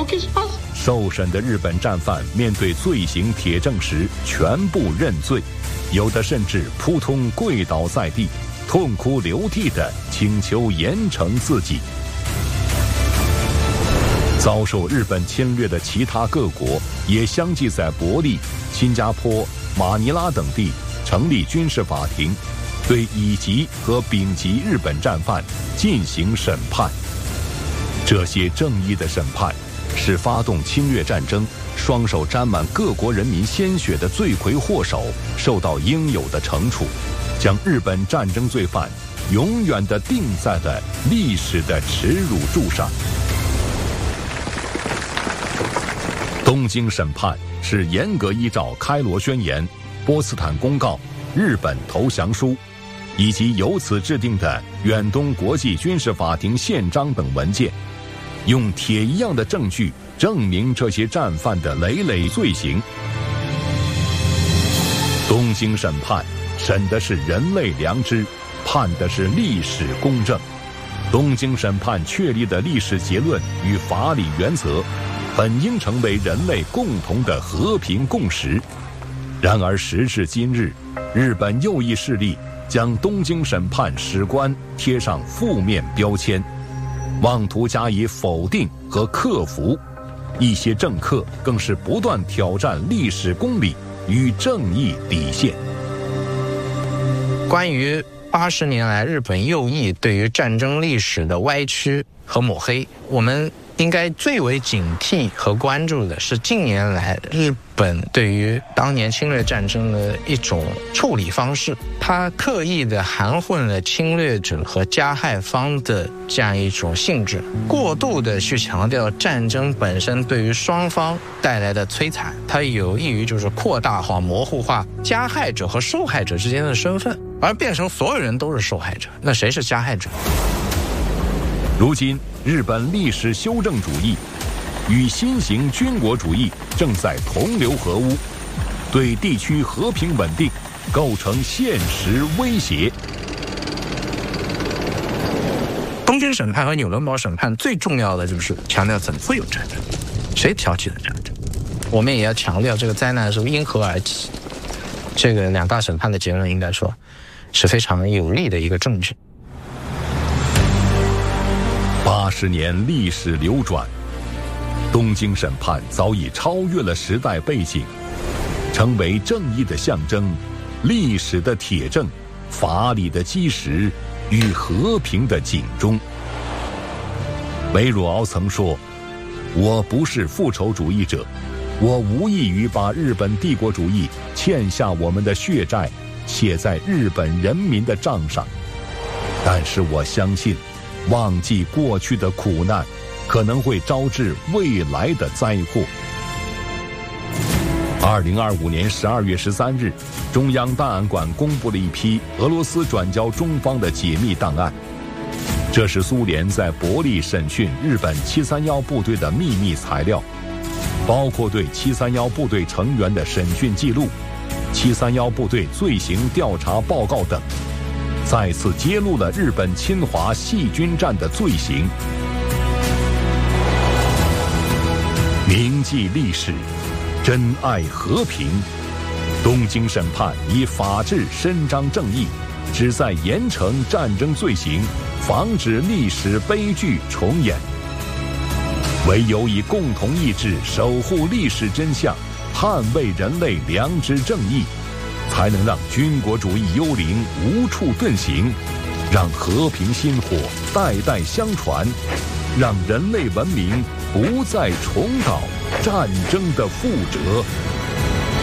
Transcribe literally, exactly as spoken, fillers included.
受审的日本战犯面对罪行铁证时，全部认罪，有的甚至扑通跪倒在地，痛哭流涕地请求严惩自己。遭受日本侵略的其他各国也相继在伯利、新加坡、马尼拉等地成立军事法庭，对乙级和丙级日本战犯进行审判。这些正义的审判使发动侵略战争、双手沾满各国人民鲜血的罪魁祸首受到应有的惩处，将日本战争罪犯永远地钉在了历史的耻辱柱上。东京审判是严格依照开罗宣言、波茨坦公告、日本投降书以及由此制定的远东国际军事法庭宪章等文件，用铁一样的证据证明这些战犯的累累罪行。东京审判审的是人类良知，判的是历史公正。东京审判确立的历史结论与法理原则本应成为人类共同的和平共识。然而时至今日，日本右翼势力将东京审判史观贴上负面标签，妄图加以否定和克服。一些政客更是不断挑战历史公理与正义底线。 关于八十年来日本右翼对于战争历史的歪曲和抹黑，我们应该最为警惕和关注的是近年来日本对于当年侵略战争的一种处理方式，它刻意的含混了侵略者和加害方的这样一种性质，过度的去强调战争本身对于双方带来的摧残，它有益于就是扩大化、模糊化加害者和受害者之间的身份，而变成所有人都是受害者，那谁是加害者？ 如今日本历史修正主义与新型军国主义正在同流合污，对地区和平稳定构成现实威胁。 东京审判和纽伦堡审判最重要的就是强调怎么会有战争，谁挑起的战争。我们也要强调这个灾难是因何而起，这个两大审判的结论应该说是非常有力的一个证据。 八十年历史流转，东京审判早已超越了时代背景，成为正义的象征、历史的铁证、法理的基石与和平的警钟。梅若敖曾说：“我不是复仇主义者，我无异于把日本帝国主义欠下我们的血债写在日本人民的账上。但是我相信，忘记过去的苦难，可能会招致未来的灾祸。”二零二五年十二月十三日，中央档案馆公布了一批俄罗斯转交中方的解密档案，这是苏联在伯利审讯日本七三一部队的秘密材料，包括对七三一部队成员的审讯记录、七三一部队罪行调查报告等，再次揭露了日本侵华细菌战的罪行。铭记历史，珍爱和平。东京审判以法治伸张正义，旨在严惩战争罪行，防止历史悲剧重演。唯有以共同意志守护历史真相，捍卫人类良知正义，才能让军国主义幽灵无处遁形，让和平薪火代代相传，让人类文明不再重蹈战争的覆辙。